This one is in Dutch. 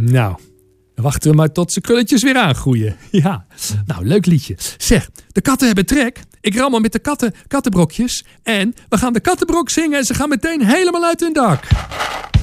Nou, dan wachten we maar tot ze krulletjes weer aangroeien. Ja, nou, leuk liedje. Zeg, de katten hebben trek. Ik rammel met de kattenbrokjes. En we gaan de kattenbrok zingen en ze gaan meteen helemaal uit hun dak.